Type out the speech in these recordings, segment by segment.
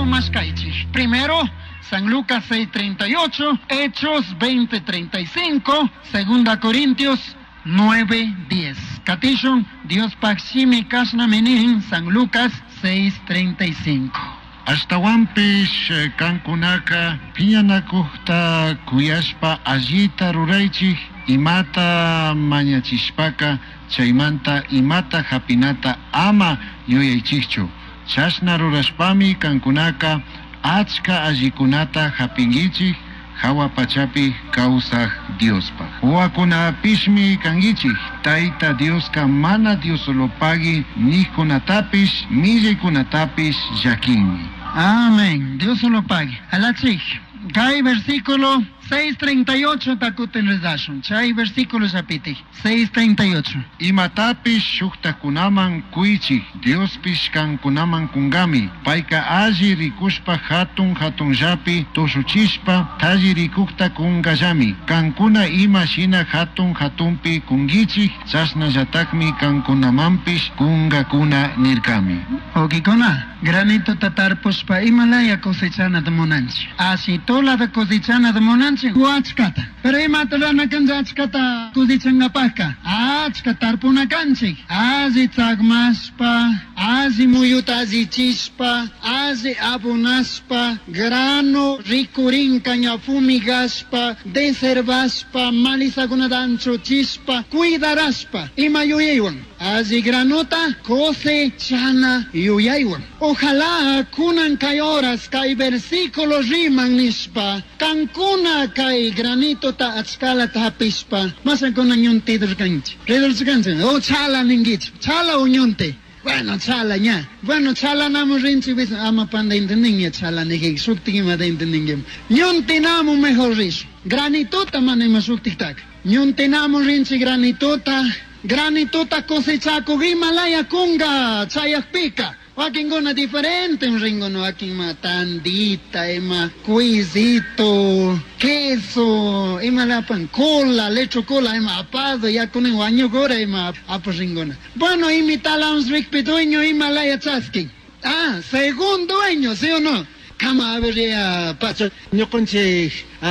más kaichi. Primero, San Lucas 6:38, Hechos 20:35, 2 Corintios 9:10. Catishon, Dios Paximi Kasna Menin, San Lucas 6:35. Hasta wampish kankunaka piyanakuhta kuyashpa allita ruraychik imata mañachishpaka chaymanta imata hapinata ama yuyaychikchu. Chashna rurashpami kankunaka achka allikunata hapingichik hawa pachapi kawsaq Diospa. Huakunapishmi kangichik Tayta Dioska mana Diosolopagi nikunatapish millaykunatapish llakinmi. Amén. Dios lo pague. Alachik. Chay versículo 6:38 takuten redashon. Chay versículo zapiti. 6:38. Imatapish shuktakunaman kuichik Diospish kankunaman kungami. Paika alli rikushpa hatun llapi toshuchishpa taji rikukta kungallami. Kankuna ima shina hatunpi kungichik chasna llatakmi kankunamampish kungakuna nirkami. Okikona. Granito tatar puspa Himalaya cosechana de monanchi. Así tola de cosechana de monanchi huachkata. Pero imatarana kanjachkata cosechanga paka. Achkatar puna kanchi. Azi tagmaspa, azi muyuta azi chispa, azi abunaspa, grano ricurin caña fumigaspa, deservaspa, malisagunadancho chispa, cuidaraspa. Imayuyewan. Azi granota cosechana yuyaywan. Ojalá kunan kay horas kay versículo riman nispa, kankuna kay granito ta atskala ta hapispa, masan kunan yunti durkanchi. Redurkanchi, o chala ningich, chala unyunte. Bueno, chala nya. Bueno, chala namu rinchi bis ama panda intendingya chala nigig sukti ma de intendingya. Yunti namu mejor riso. Granito ta manema sukti tak. Yunti namu rinchi granito ta cosechaco Himalaya kunga chayak pika. Waking gona diferente un ringo no waking ma tandita, ema cuisito, queso, ema lapan cola, lecho cola, ema apado, ya con el año gora, ema apos ringona. Bueno, imitala un rick dueño Himalaya chaski. Ah, segundo dueño, ¿sí o no? Kama avería paso. Yo conche,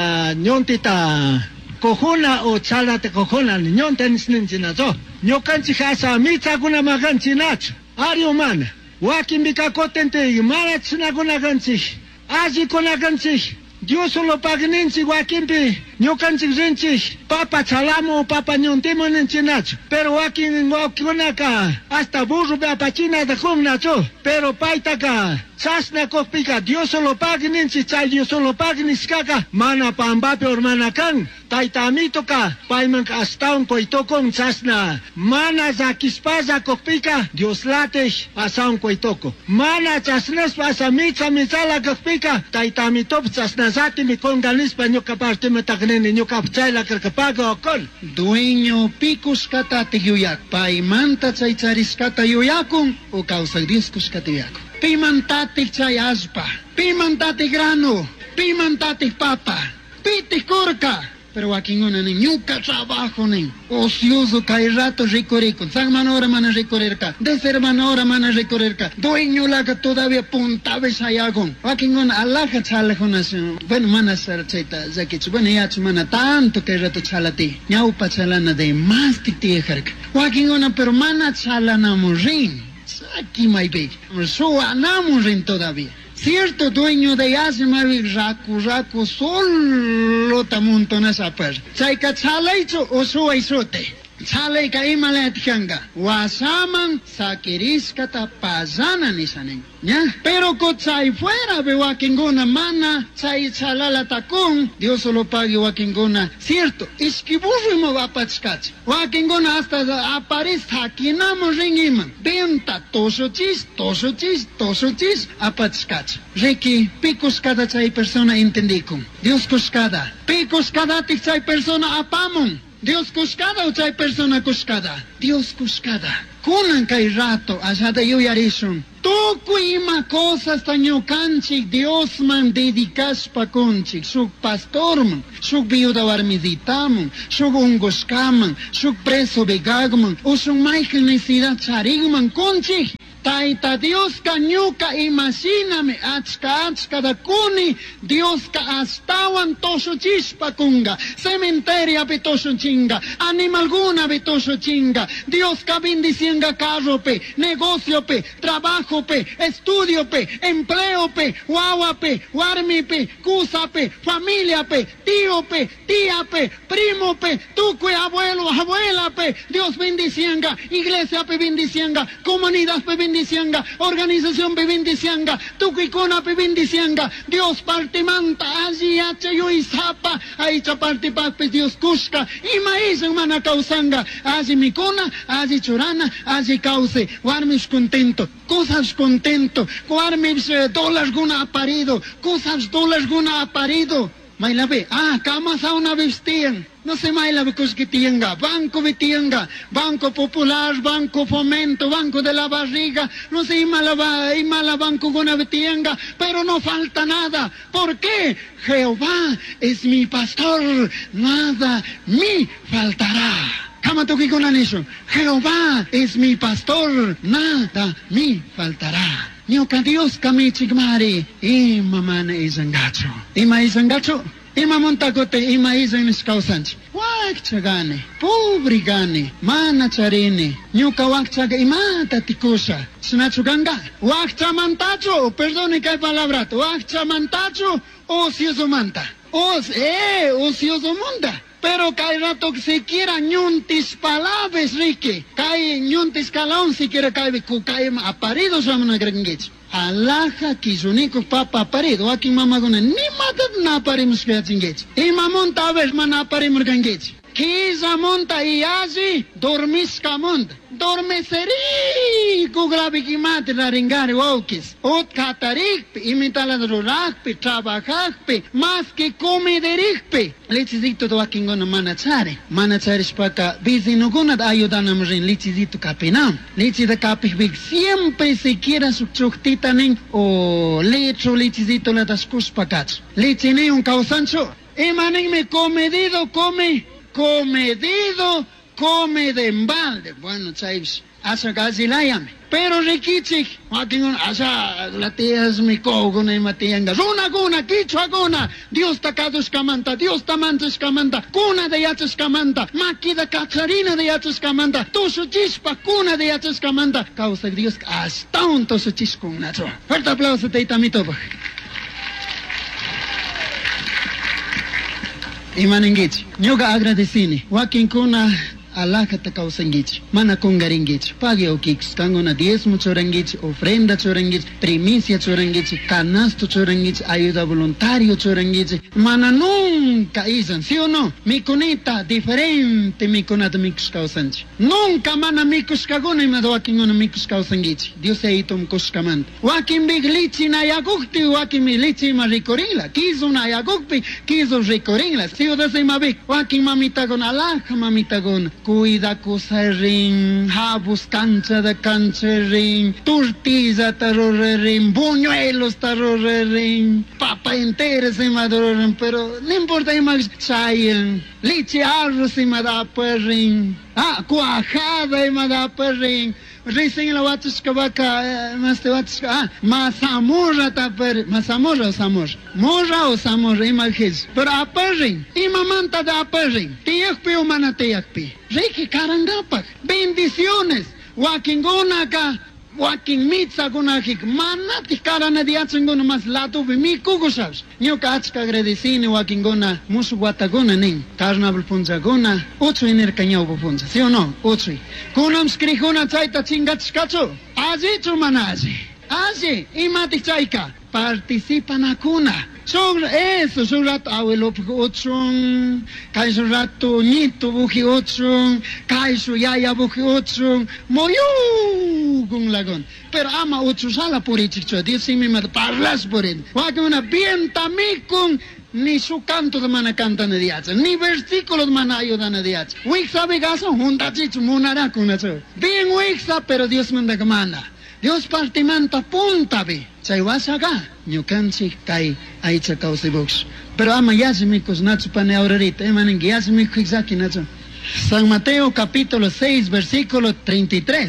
ñontita, cojona o chala te cojona, ñonten sninchinazo. Yo canchi hasa, mitza kuna maganchinacho. Ario mana. Wakin bika kotente marat sinaguna ganchi aji kona ganchi Dios solo pagnenchi wakin bi nyokanchi rinchi papa chalamo papa nyontimo nenchinacho pero wakin ngokunaka hasta burro be apachina de nacho pero paitaka chasna kopika Dios solo pagnenchi chay Dios solo pagniskaka mana pambape hermana kan taitamito ka paiman astaun koitokon chasna mana zakispaza kopika Dios late asaun koitoko mana chasnas pasa mitsala kopika taitamito chasna zati mi kongalis panyo kaparte metagneni nyo kapchaila karkapaga okon dueño picus kata tiyuyak paimanta chay chariskata yuyakun o causaldiscus katiyakun pimantatik chay aspa pimantatik grano pimantatik papa pitik korka. Pero aquí no hay nunca trabajo ni ocioso cae rato recorrico, san manora mana recorrerca, de ser manora mana recorrerca, dueño la que todavía puntaba sayagon, aquí no alaja chala con bueno mana sarcheta, zakichu, bueno ya mana tanto que rato chalati, ñaupa chalana de más titiejerca, aquí no pero mana chalana murin, aquí my baby, so anamurin todavía. Cierto dueño de Yasmavi raku solo tamuntona sapar. Chaika chalaicho o suaisote. Chalai ka imalet hanga. Wasaman sakiriskata pazana nisanen. ¿Ya? Pero ko chay fuera be wakingona mana chay chalala takon Dios solo pague wakingona. Cierto, iskiburro mo wapachkach. Wakingona hasta aparis hakinamo ringiman. Benta tosochis apachkach. Reki picos cada chay persona entendikon. Dios kuskada. Picos cada tik chay persona apamon. Dios cuscada o chay persona cuscada. Dios cuscada. Kunan kay rato asada yuyarishun. Toku ima cosas taño kanchik Dios man dedicas pa conchik. Suk pastor man, suk viuda warmizitaman, suk ungoskaman, suk preso begagman, o suk maikil necesidad charigman conchik. Taita Dios ka ñuka imagíname achka da kuni Dios ka astawan tosho chispa kunga cementeria pe tosho chinga animal guna pe tosho chinga Dios ka bendicienga carro pe negocio pe trabajo pe estudio pe empleo pe guagua pe guarmi pe cusa pe familia pe tío pe tía pe primo pe tuque abuelo abuela pe Dios bendicienga iglesia pe bendicienga comunidad pe bendicienga organización pe bendicienga tuquicona pe bendicienga Dios partimanta allí yo isapa ahí chaparte pe Dios kushka y maíz mana causanga allí micona allí chorana allí cause guarmis contento cosas contento guarmis dólares guna aparido cosas dólares guna aparido Mailabe, kama sa una vestian. No se mailabe cos que tienga. Banco vitienga. Banco Popular, Banco Fomento, Banco de la Barriga. No se imala banco con vitienga. Pero no falta nada. ¿Por qué? Jehová es mi pastor. Nada me faltará. Kama toki con anillo. Jehová es mi pastor. Nada me faltará. Nyoka Dios kami chigmari, ima mana izangacho. Ima izangacho, ima montagote, ima izaniskausanch. Wak chagane, pobre gane, mana charini. Nyoka wak chaga imata tikusha. Sinacho ganga, wak chamantacho, perdone que hay palabrato, wak chamantacho, ocioso manta. Ocioso munda. Pero cada rato que se quiera ñuntis palabras, Ricky. Cae ñuntis calón si quiera cae aparido samana grangech. Alaja kizuniko papa aparido. Aquí mamá gona ni matat na aparimos que atingech. Y mamón tabes mana aparimos grangech. Kiza monta y así dormis camonta. Dormeseri kugrabi kimate la ringare waukis. Ot katarikpe, imitala rorakpe, trabajakpe, más que comederikpe. Lichizito to akingona manachare. Manachare spaka bizinuguna ayudanamrin lichizito kapinam. Lichida kapihbik siempre se quiera su chuktitanen o lecho lichizito la daskuspakach. Lichine un causancho. Emanen me comedido come de embalde. Bueno, chaves, asa gazilayame. Pero rikichik, asa la tías mi cogona y matiengas. Una guna, quichua guna. Dios takados camanta, Dios tamantes camanta. Cuna de yaches camanta. Maquida cacharina de yaches camanta. Tosu chispa, cuna de yaches camanta. Causa Dios hasta un tosu chiskuna. Fuerte aplauso, teita mi topo. Imanengich, nyoga agradecini, wakin kuna alaka takausangichi, mana kungaringichi, pagi okix, kangona diezmo chorangichi, ofrenda chorangichi, primicia chorangichi, canasto chorangichi, ayuda voluntario chorangichi, mana nunca izan, ¿sí o no? Mikunita diferente mikunata mikus kausanchi. Nunca mana mikus kaguna imado wakin una mikus kausangichi. Dios se itom kuskamant. Wakin big lichi na yagukti, wakin mi lichi ma ricorila, kizo na yagukpi, kizo ricorila. Si uda se mabik, wakin mamitagon alaka mamitagon. Cuida cosa ring, habus cancha de cancha ring, tortilla tarore ring, buñuelos tarore ring, papa entera se maduro ring, pero no importa más chayen, leche arroz se me da per ring, cuajada y me da per ring, recién la wachka vaca, más te wachka, mazamorra taper, mazamorra o zamorra, morra o zamorra, imagínate, pero a per ring, imamanta da per ring, tiyakpi o mana tiyakpi. Reiki karangapak, bendiciones, wakingona acá, waking mitza gunakik, manati karana diachingona mas lato mi kugusavs. Nyo kachka agradecini wakingona musu watagona nin, carnaval punzagona, ocho iner cañao punza, ¿sí o no? Ocho. Kunam skrijuna chaita chingachkacho, aji chumanaji, aji, imati chaika, participan a kuna. Eso, su rato abuelo buki kai su rato nito buki otron, kai su yaya buki otron, moyu gung lagon. Pero ama otro sala por el chicho, Dios me parlas por él. Wakuna bien tamikun, ni su canto de mana canta de diacha, ni versículo de mana ayuda de diacha. Wixa vegaso, junta chicho, munara kunacho. Bien wixa, pero Dios manda que manda. Dios partimanta punta be. Chay wasaga, ñukanchi kai aicha causibox. Pero ama yasmikos nacho pane ahorita, emanen yasmikos exaki nacho. San Mateo capítulo 6, versículo 33.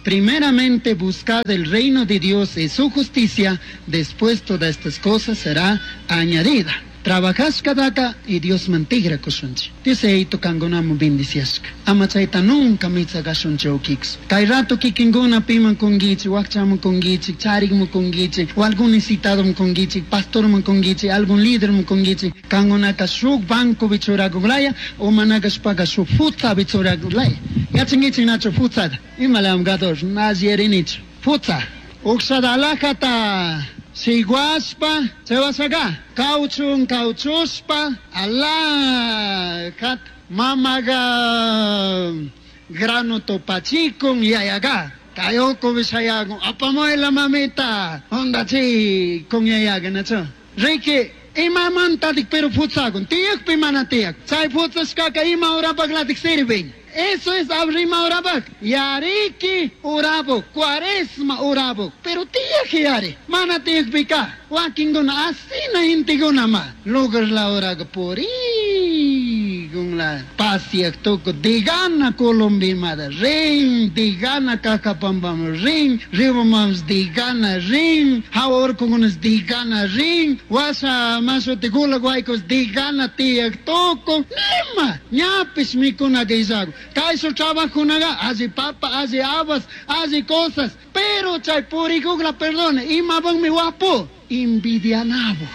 primeramente buscad el reino de Dios y su justicia, después todas estas cosas será añadida. Trabajas kadaka y Dios mantigra kusunchi. Dice ahí tocangonamo bendiciasca. Ama chaita nunca mitzagasунchi okix. Kay rato kikinguna piman kongichi, wakchamo kongichi, charigmo kongichi, o algún incitado kongichi, pastor kongichi, algún líder kongichi, kangonaka shuk banco bichoraguglaya, o managas paga su futsa bichoraguglaya. Yachingichi nacho futsada. Imalam gados, nazierinicho. Futsa. Uxadalakata. Si guaspa, se vas acá. Cauchuspa, alá, cat, mamaga, grano topachicon y ayaga. Kayoko bisayago, apamoy la mamita. Onda chi, con yayaga, nacho. Reiki, imamantadik pero futsagon. Tiyak pimanatiak. Sai futsas kaka ima ora paglatik sirving. Eso es abrima orabak. Yariki orabok. Cuaresma orabok. Pero tía que yare. Mana tía pica. Wakinguna asina intiguna ma. Lugar la oraga pori. Gungla. Pasiak toko. Digana Colombia mada. Ring. Digana kakapambam. Ring. Ribomams digana ring. Hawar kungunas digana ring. Wasa maso tegula guaykos digana tía toko. Nima. Nyapis mikuna geizago. Kaiso trabajo naga, hace papa, hace habas, hace cosas, pero chay purigugla perdone, imabang mi guapo, invidianabo.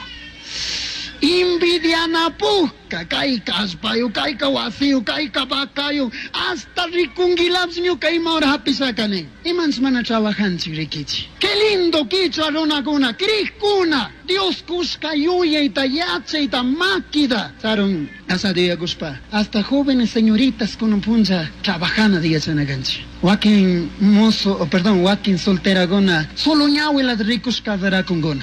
Invidianapu, kai kaspayo, kai kawasiyo, kai kabakayo, hasta rikungilabs nyo kay maura hapisakane. Imans mana trabajan si rikichi. Qué lindo kicho arunaguna, krikuna, Dios kuska yuya ita yache ita makida. Saron, asa dia guspa, hasta jóvenes señoritas con un punza trabajana dia sanaganchi. Wakin mozo, wakin solteragona, solo ñahuela de ricos cadera con gona.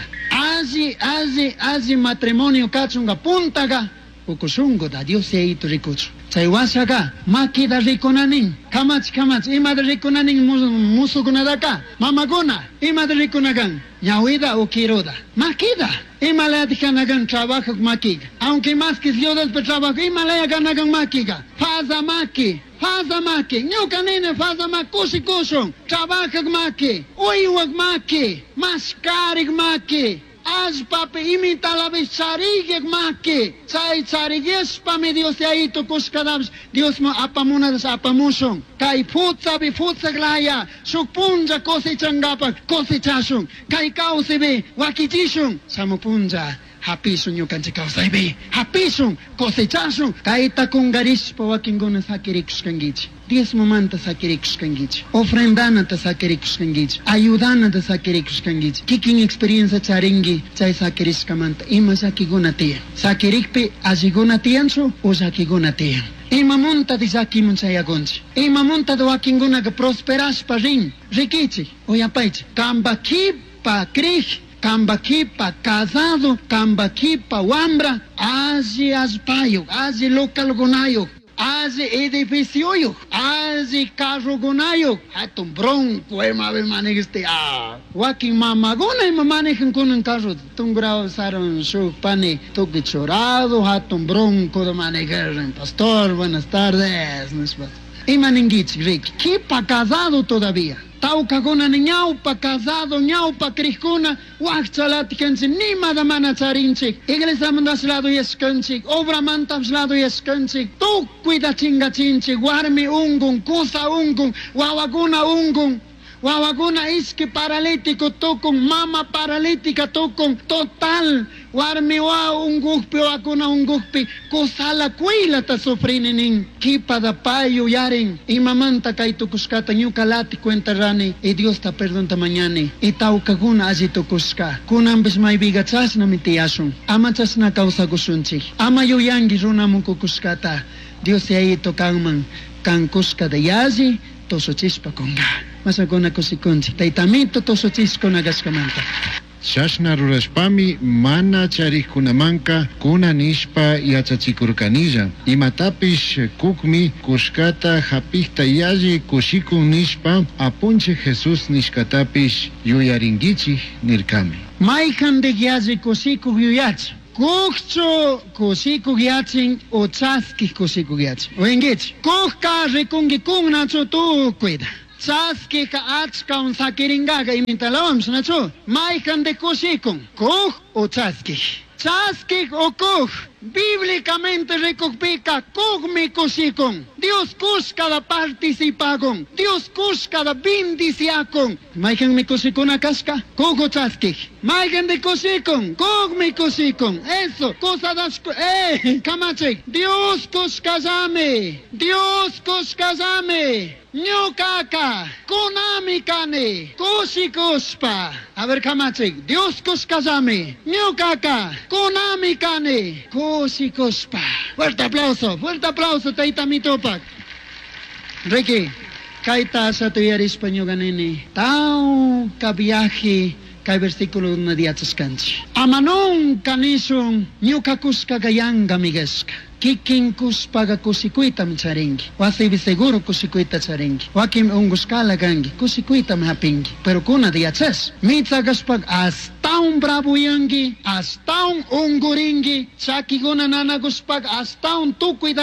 Azi matrimonio kachunga puntaga, ukusungo da Dios se ito rikucho. Chaywasaga, makida rikunanin, kamach, ima de rikunanin musugunadaka, mamagona, ima de rikunagan, ñahuida o kiroda, makida. Imalayatijanagan trabajo makiga. Aunque más que yodas per trabajo, imalayaganagan makiga. Faza maki. Nyuka nene faza makusi kushon. Trabaja maki. Uiwag maki. Maskarig maki. Az papi imita la bicharig maki. Chariges pa mi Dios ya ito kuskadabs. Dios mo apamunadas apamuson. Kai futsa glaya. Sukpunja kosichangapak. Kai kausibe wakijishun. Samupunja. Hapisun yung kanchikaw sa ibi. Hapisun, kosechasun. Kaita kung garispa wakinguna sa kirikus kangichi. Diez momanta sa kirikus kangichi. Ofrendana ta sa kirikus kangichi. Ayudana ta sa kirikus kangichi. Kiking experience charingi chay sa kiris kamanta. Ima sa kiguna tiyan. Sa kirikpi aziguna tiyanso o sa kiguna tiyan. Ima monta di sa kimun sa yagonchi. Ima monta do wakinguna ga prosperas pa rin. Rikichi. O yapaichi. Kambaki pa krih. Kambakipa casado, kambakipa wambra, azi aspayo, azi local gonayo, azi edificio, azi carro gonayo, hatun bronco, emabe manegiste, wakin mamagona manejan con un carro, tungrao saron su pane, toque chorado, hatun bronco de manejar, pastor, buenas tardes, y manengich, Rick, kipa casado todavía. Tauka gona ni ñaupa casado, ñaupa criscuna, huachalatikensik, ni madamana charinchik, iglesia mandaslado yeskanchik, obra mantaslado yeskanchik, tu cuida chingachinchik, warmi ungun, kusa ungun, wawaguna iski paralítico tokun, mama paralítica tokun, total, warmi ungukpi, wakuna ungukpi, kusala kuila ta sofrininin, kipa da payo yarin, imamanta kay tukuskata nyukalati cuenta rani, y Dios ta perdón ta mañane, y taukaguna aji tukuska, kunambis may bigachas na mitiyasun, amachas na kausa gusunchik, ama yuyangi runamun kukuskata, Dios ya ito kangman, kang kuska de yazi, tosochispa konga. Masagona kusikunchi, taitamito tosochisco nagaskamanta. Shashna ruraspami mana charikunamanka kuna nishpa yachachikurkanilla. Imatapish kukmi kushkata hapikta yaji kushikun nishpa apunche Jesús nishkatapish yuyaringichi nirkami. Maikan de yaji kushikuk yuyachi. Kukcho kushikuk yachin o chaski kushikuk yachin. Oengich, kukka rikungi kung nacho tu cuida. chaski ka achka un sakiringaga imintalawam sanacho. Maikan de kusikon. Kuh o chaski. Chaski o kuh. Bíblicamente recogpica cogme cosikon. Dios cus cada participacon. Dios cus cada bindiciacon. Maikan me cosikon a casca. Cogo chaski. Maikan de cosikon. Cogme cosikon. Eso. Cosa das. Camache. Dios cus casame. Dios cus casame. Nyokaka. Konami kane. Kosikuspa. A ver, Camache. Dios cus casame. Nyokaka. Konami kane. Kosicospa. Fuerte aplauso, Taita Mitopak. Ricky, kaita sa tuyar Espanyo ganini. Tao kabiyahi kay versículo na diatas kanchi. Amanong kanisong nyukakus kagayang gamigeska. Kiking kuspaga kusikuita mcharengi. Wasibi seguro kusikuita charengi. Wakim unguskala gangi. Kusikuita mahapingi. Pero kuna diatas. Mitagaspag hasta un bravo yangi. Hasta un unguringi. Chaki guna nanaguspag hasta un tukuida.